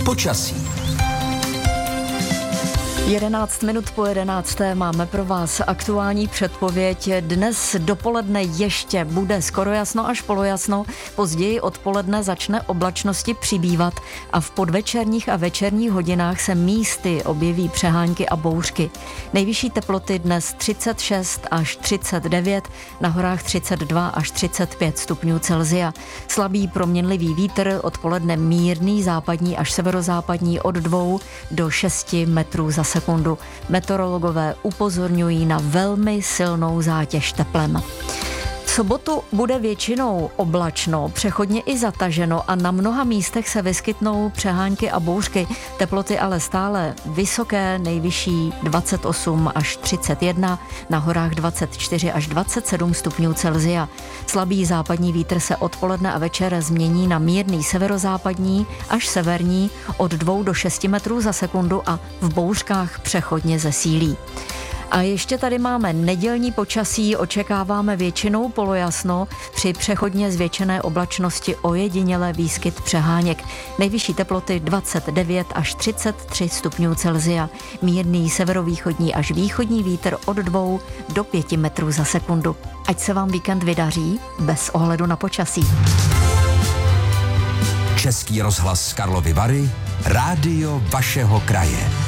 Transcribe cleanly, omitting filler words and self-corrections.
Počasí. 11 minut po 11. máme pro vás aktuální předpověď. Dnes dopoledne ještě bude skoro jasno až polojasno, později odpoledne začne oblačnosti přibývat a v podvečerních a večerních hodinách se místy objeví přehánky a bouřky. Nejvyšší teploty dnes 36 až 39, na horách 32 až 35 stupňů Celsia. Slabý proměnlivý vítr, odpoledne mírný západní až severozápadní od 2 do 6 metrů za sekundu. Meteorologové upozorňují na velmi silnou zátěž teplem. V sobotu bude většinou oblačno, přechodně i zataženo a na mnoha místech se vyskytnou přehánky a bouřky. Teploty ale stále vysoké, nejvyšší 28 až 31, na horách 24 až 27 stupňů Celsia. Slabý západní vítr se odpoledne a večer změní na mírný severozápadní až severní od 2 do 6 metrů za sekundu a v bouřkách přechodně zesílí. A ještě tady máme nedělní počasí, očekáváme většinou polojasno, při přechodně zvětšené oblačnosti ojedinělé výskyt přeháněk. Nejvyšší teploty 29 až 33 stupňů Celsia. Mírný severovýchodní až východní vítr od 2 do 5 metrů za sekundu. Ať se vám víkend vydaří bez ohledu na počasí. Český rozhlas Karlovy Vary, rádio vašeho kraje.